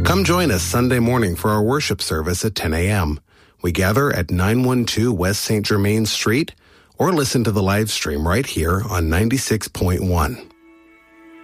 Come join us Sunday morning for our worship service at 10 a.m. We gather at 912 West St. Germain Street, or listen to the live stream right here on 96.1.